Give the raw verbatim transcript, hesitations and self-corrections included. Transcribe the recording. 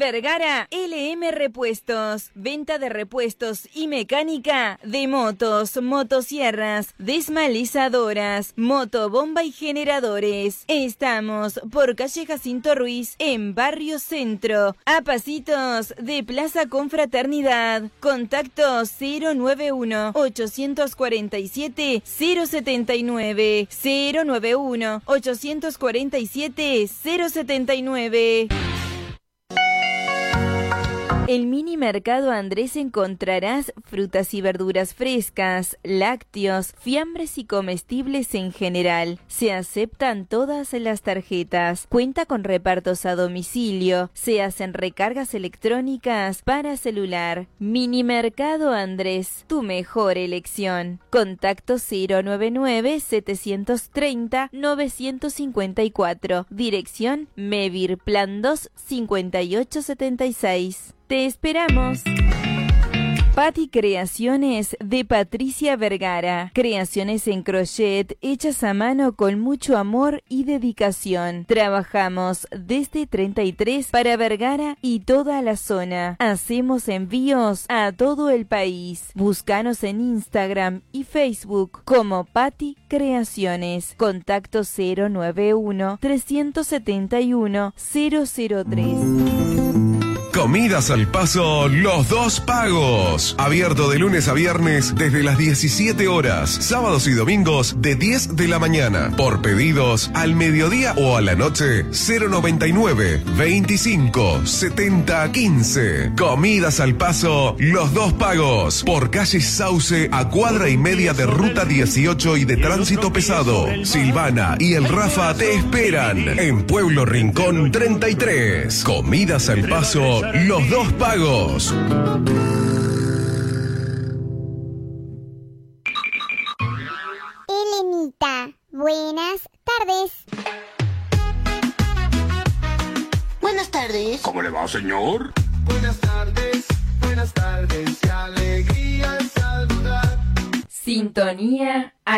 Vergara L M Repuestos. Venta de repuestos y mecánica de motos, motosierras, desmalizadoras, motobomba y generadores. Estamos por calle Jacinto Ruiz en Barrio Centro, a pasitos de Plaza Confraternidad. Contacto cero nueve uno, ocho cuatro siete, cero siete nueve, cero nueve uno, ocho cuatro siete, cero siete nueve. En Mini Mercado Andrés encontrarás frutas y verduras frescas, lácteos, fiambres y comestibles en general. Se aceptan todas las tarjetas. Cuenta con repartos a domicilio. Se hacen recargas electrónicas para celular. Mini Mercado Andrés, tu mejor elección. Contacto cero nueve nueve, setecientos treinta, novecientos cincuenta y cuatro. Dirección Mevir Plan dos, cincuenta y ocho setenta y seis. ¡Te esperamos! Patti Creaciones de Patricia Vergara. Creaciones en crochet hechas a mano con mucho amor y dedicación. Trabajamos desde treinta y tres para Vergara y toda la zona. Hacemos envíos a todo el país. Búscanos en Instagram y Facebook como Patti Creaciones. Contacto cero nueve uno, tres siete uno, cero cero tres. Comidas al Paso Los Dos Pagos. Abierto de lunes a viernes desde las diecisiete horas. Sábados y domingos de diez de la mañana. Por pedidos al mediodía o a la noche cero noventa y nueve, veinticinco, setenta, quince. Comidas al Paso Los Dos Pagos. Por calle Sauce a cuadra y media de ruta dieciocho y de tránsito pesado. Silvana y el Rafa te esperan. En Pueblo Rincón treinta y tres. Comidas al Paso Los Dos Pagos. Elenita, buenas tardes. Buenas tardes. ¿Cómo le va, señor? Buenas tardes, buenas tardes, qué alegría saludar. Sintonía